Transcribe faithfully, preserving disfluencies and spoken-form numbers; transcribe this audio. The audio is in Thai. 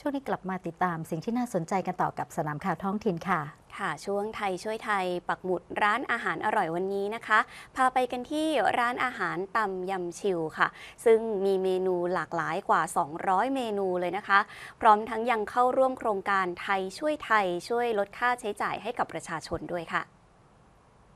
ช่วงนี้กลับมาติดตามสิ่งที่น่าสนใจกันต่อกับสนามข่าวท้องถิ่นค่ะค่ะช่วงไทยช่วยไทยปักหมุดร้านอาหารอร่อยวันนี้นะคะพาไปกันที่ร้านอาหารตำยำชิวค่ะซึ่งมีเมนูหลากหลายกว่า สองร้อย เมนูเลยนะคะพร้อมทั้งยังเข้าร่วมโครงการไทยช่วยไทยช่วยลดค่าใช้จ่ายให้กับประชาชนด้วยค่ะ